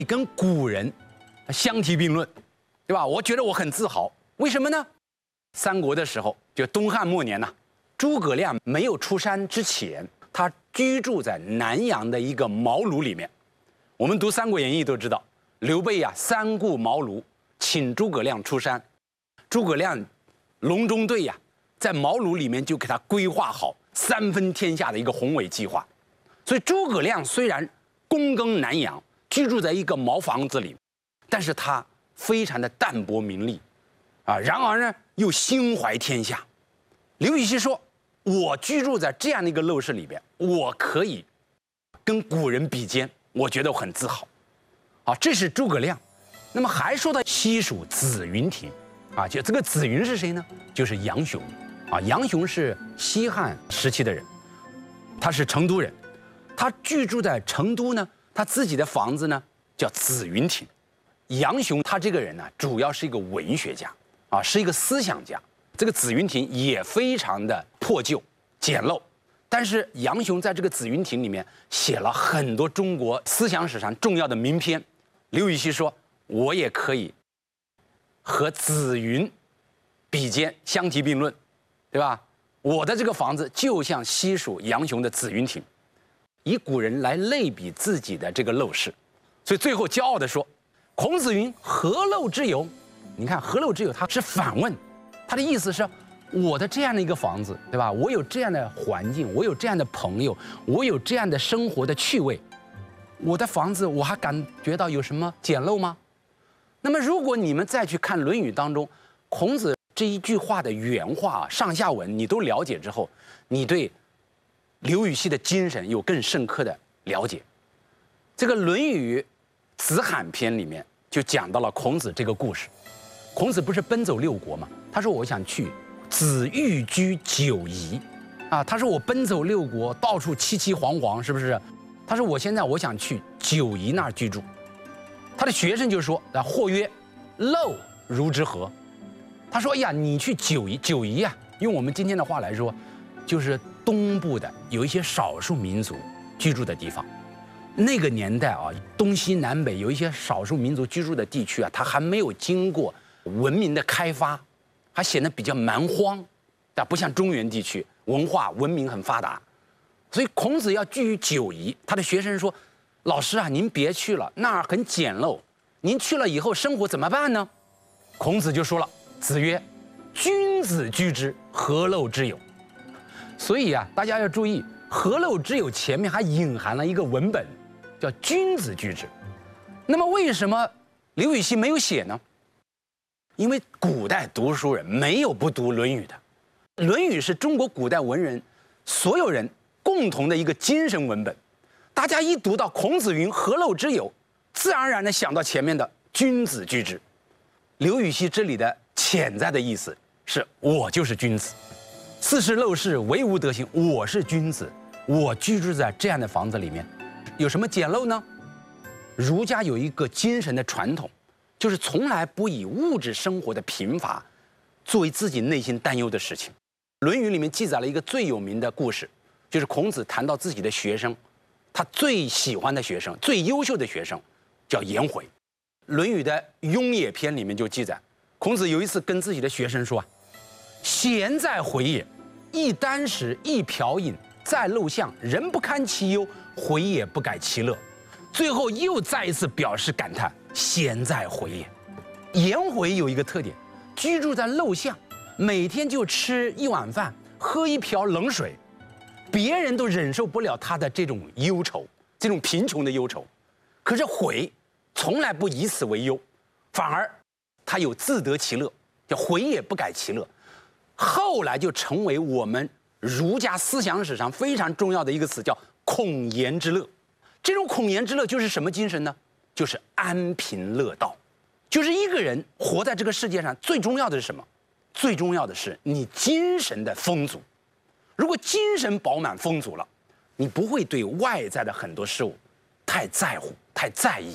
跟古人相提并论，对吧？我觉得我很自豪，为什么呢？三国的时候，就东汉末年呐，诸葛亮没有出山之前，他居住在南阳的一个茅庐里面。我们读《三国演义》都知道，刘备呀三顾茅庐，请诸葛亮出山。诸葛亮隆中对呀，在茅庐里面就给他规划好三分天下的一个宏伟计划。所以诸葛亮虽然躬耕南阳，居住在一个茅房子里，但是他非常的淡泊名利，然而呢又心怀天下。刘禹锡说：“我居住在这样的一个陋室里边，我可以跟古人比肩，我觉得我很自豪。”好，这是诸葛亮。那么还说到西蜀子云亭，就这个子云是谁呢？就是杨雄，杨雄是西汉时期的人，他是成都人，他居住在成都呢，他自己的房子呢叫紫云亭。杨雄他这个人呢，主要是一个文学家，是一个思想家。这个紫云亭也非常的破旧简陋，但是杨雄在这个紫云亭里面写了很多中国思想史上重要的名篇。刘禹锡说：“我也可以和紫云比肩，相提并论，对吧？我的这个房子就像西蜀杨雄的紫云亭。”以古人来类比自己的这个陋室，所以最后骄傲地说：“孔子云何陋之有？”你看何陋之有，他是反问，他的意思是，我的这样的一个房子，对吧？我有这样的环境，我有这样的朋友，我有这样的生活的趣味，我的房子我还感觉到有什么简陋吗？那么如果你们再去看《论语》当中，孔子这一句话的原话上下文你都了解之后，你对刘禹锡的精神有更深刻的了解。这个《论语·子罕篇》里面就讲到了孔子这个故事。孔子不是奔走六国吗？他说我想去子欲居九夷，他说我奔走六国，到处凄凄惶惶，是不是？他说我现在我想去九夷那儿居住。他的学生就说：“或曰，陋如之何？”他说：“哎呀，你去九夷，九夷啊，用我们今天的话来说，就是东部的有一些少数民族居住的地方。那个年代东西南北有一些少数民族居住的地区它还没有经过文明的开发，还显得比较蛮荒，但不像中原地区文化文明很发达。所以孔子要居于九夷。他的学生说：“老师啊，您别去了，那儿很简陋，您去了以后生活怎么办呢？”孔子就说了：“子曰，君子居之，何陋之有？”所以大家要注意，何陋之有前面还隐含了一个文本，叫君子居之。那么为什么刘禹锡没有写呢？因为古代读书人没有不读《论语》的，《论语》是中国古代文人所有人共同的一个精神文本。大家一读到孔子云何陋之有，自然而然的想到前面的君子居之。刘禹锡这里的潜在的意思是，我就是君子，四世陋室，惟吾德行，我是君子，我居住在这样的房子里面，有什么简陋呢？儒家有一个精神的传统，就是从来不以物质生活的贫乏作为自己内心担忧的事情。《论语》里面记载了一个最有名的故事，就是孔子谈到自己的学生，他最喜欢的学生，最优秀的学生叫颜回。《论语》的《雍也篇》里面就记载，孔子有一次跟自己的学生说：“贤在回也，一箪食，一瓢饮，在陋巷，人不堪其忧，回也不改其乐。”最后又再一次表示感叹：“贤在回也。”颜回有一个特点，居住在陋巷，每天就吃一碗饭，喝一瓢冷水，别人都忍受不了他的这种忧愁，这种贫穷的忧愁。可是回从来不以此为忧，反而他有自得其乐，叫回也不改其乐。后来就成为我们儒家思想史上非常重要的一个词，叫孔颜之乐。这种孔颜之乐就是什么精神呢？就是安贫乐道。就是一个人活在这个世界上，最重要的是什么？最重要的是你精神的丰足。如果精神飽滿豐足了，你不會對外在的很多事物太在乎、太在意。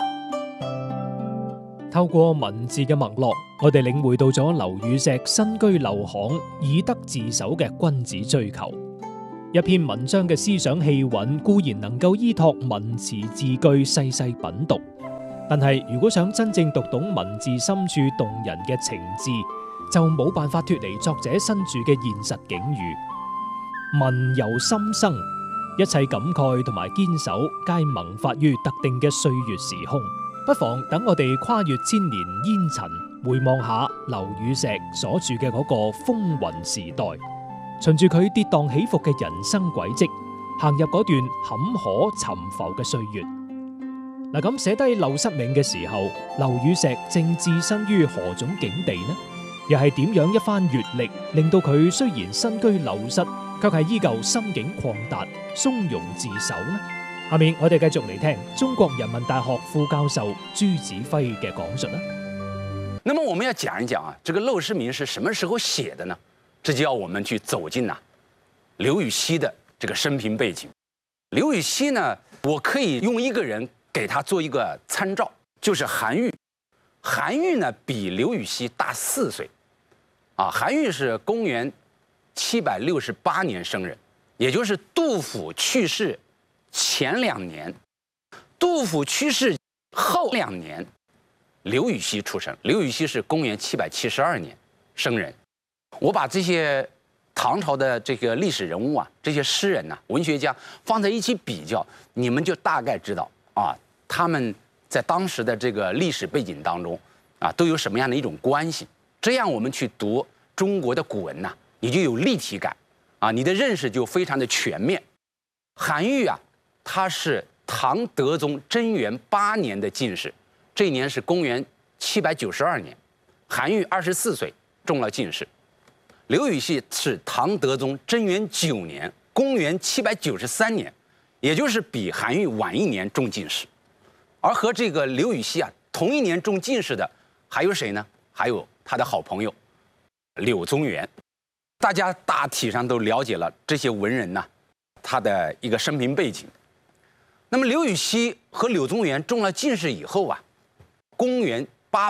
透過文字嘅脈絡，我哋領會到咗劉禹錫身居陋巷、以德自守嘅君子追求。 一篇文章嘅思想氣韻固然能夠依託文詞字句細細品讀，但係如果想真正讀懂文字深處動人嘅情致，就冇辦法脫離作者身處嘅現實境遇。文由心生，一切感慨同埋堅守，皆萌發於特定嘅歲月時空。不妨等我哋跨越千年煙塵，回望下劉禹錫所住嘅嗰個風雲時代，循住佢跌宕起伏嘅人生軌跡，行入嗰段坎坷沉浮嘅歲月。嗱，咁寫低陋室銘嘅時候，劉禹錫正置身於何種境地呢？又係點樣一番閱歷，令到佢雖然身居陋室，卻係依舊心境曠達、從容自守呢？下面我哋繼續嚟聽中國人民大學副教授朱子輝嘅講述啦。 那麼我們要講一講啊，這個陋室銘是什麼時候寫的呢？這就要我們去走進劉禹錫的這個生平背景。劉禹錫呢，我可以用一個人給他做一個參照，就是韓愈。韓愈呢比劉禹錫大4歲，韓愈是公元768年生人，也就是杜甫去世前2年，杜甫去世後2年，劉禹錫出生。劉禹錫是公元772年生人。我把這些唐朝的這個歷史人物這些詩人文學家放在一起比較，你們就大概知道他們在當時的這個歷史背景當中都有什麼樣的一種關係。這樣我們去讀中國的古文你就有立體感你的認識就非常的全面。韓愈他是唐德宗貞元8年的進士，這一年是公元792年，韓愈24歲中了進士。劉禹錫是唐德宗貞元9年，公元793年，也就是比韓愈晚1年中進士。而和這個劉禹錫同一年中進士的還有誰呢？還有他的好朋友柳宗元。大家大體上都了解了這些文人他的一個生平背景。那麼劉禹錫和柳宗元中了進士以後公元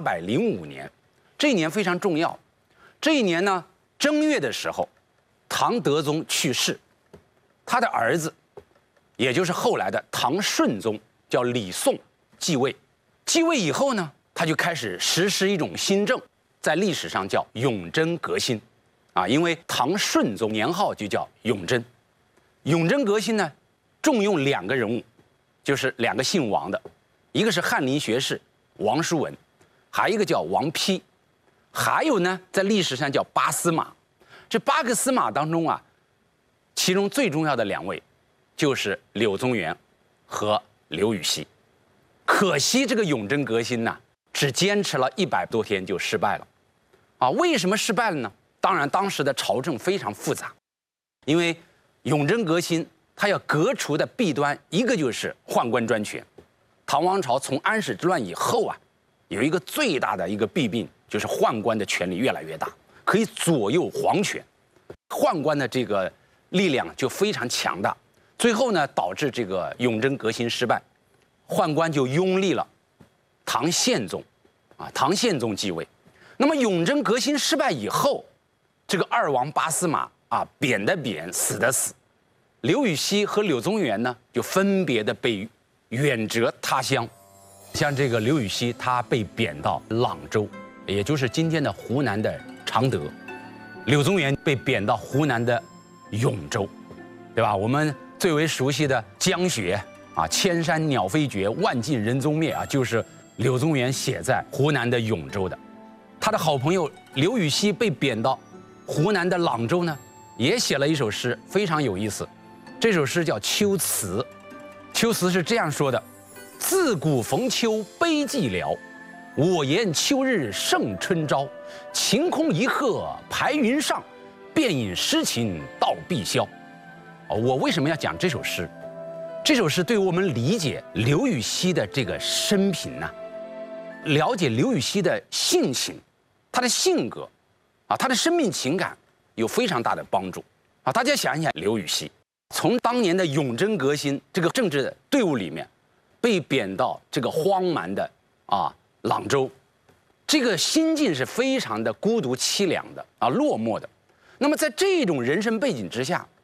805年，這一年非常重要。這一年呢，正月的時候，唐德宗去世，他的兒子，也就是後來的唐順宗，叫李誦繼位。繼位以後呢，他就開始實施一種新政，在歷史上叫永貞革新因為唐順宗年號就叫永貞。永貞革新呢，重用2個人物，就是2個姓王的，一個是翰林學士王叔文，還有一個叫王丕。還有呢，在歷史上叫8司馬。這8個司馬當中其中最重要的2位就是柳宗元和劉禹錫。可惜這個永貞革新只堅持了100多天就失敗了為什麼失敗了呢？當然當時的朝政非常複雜，因為永貞革新它要革除的弊端一個就是宦官專權。唐王朝從安史之亂以後有一個最大的一個弊病，就是宦官的權力越來越大，可以左右皇權，宦官的這個力量就非常強大。最後呢，導致這個永貞革新失敗，宦官就擁立了唐憲宗唐憲宗繼位。那麼永貞革新失敗以後，這個2王8司馬貶的貶，死的死。劉禹錫和柳宗元呢，就分別的被遠谪他鄉。像這個劉禹錫，他被貶到朗州，也就是今天的湖南的常德；柳宗元被貶到湖南的永州，對吧？我們最為熟悉的江雪千山鳥飛絕，萬盡人蹤滅就是柳宗元寫在湖南的永州的。他的好朋友劉禹錫被貶到湖南的朗州呢，也寫了一首詩，非常有意思。這首詩叫《秋詞》，秋詞是這樣說的：自古逢秋悲寂寥，我言秋日勝春朝。晴空一鶴排雲上，便引詩情到碧霄。我為什麼要講這首詩？這首詩對我們理解劉禹錫的這個生平了解劉禹錫的性情，他的性格他的生命情感有非常大的幫助大家想一想，劉禹錫從當年的永貞革新這個政治隊伍裡面被貶到這個荒蠻的朗州，這個心境是非常的孤獨凄涼的落寞的。那麼在這種人生背景之下，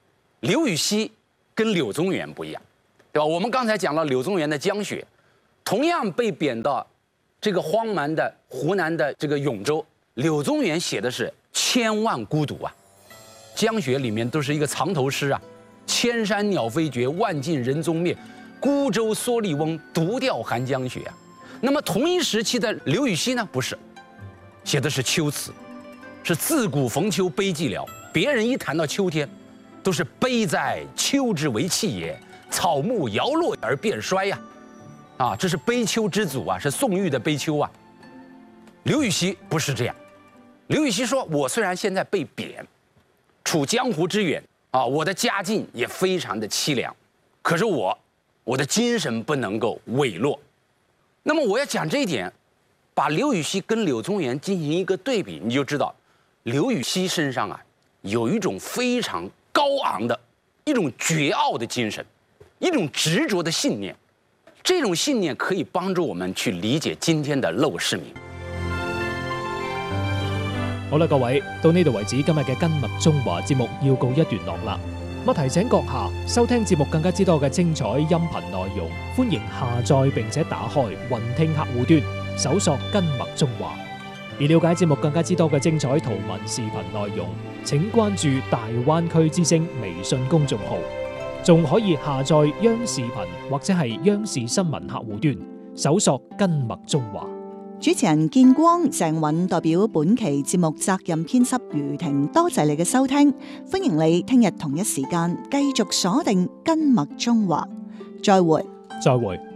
刘禹锡跟柳宗元不一样，对吧？我们刚才讲了柳宗元的江雪，同样被贬到这个荒蛮的湖南的这个永州，柳宗元写的是千万孤独啊。江雪里面都是一个藏头诗啊，千山鸟飞绝，万径人踪灭，孤舟蓑笠翁，独钓寒江雪啊。那么同一时期的刘禹锡呢，不是，写的是秋词，是自古逢秋悲寂寥。别人一谈到秋天，都是悲哉秋之为气也，草木摇落而变衰呀，这是悲秋之祖啊，是宋玉的悲秋啊。刘禹锡不是这样，刘禹锡说：“我虽然现在被贬，处江湖之远啊，我的家境也非常的凄凉，可是我的精神不能够萎落。”那么我要讲这一点，把刘禹锡跟柳宗元进行一个对比，你就知道，刘禹锡身上啊有一种非常高昂的一种绝傲的精神，一种执着的信念。这种信念可以帮助我們去理解今天的陋室銘。 好啦，各位，到呢度為止，今日嘅根脈中華節目要告一段落啦。我提醒閣下收聽節目更加之多嘅精彩音頻內容，歡迎下載並且打開雲聽客戶端，搜索根脈中華。而了解節目更加之多嘅精彩圖文視頻內容，請關注大灣區之聲微信公眾號，仲可以下載央視頻或者係央視新聞客戶端，搜索根脈中華。 主持人建光、鄭允代表本期節目責任編輯余婷，多謝你嘅收聽，歡迎你聽日同一時間繼續鎖定根脈中華，再會。 再會。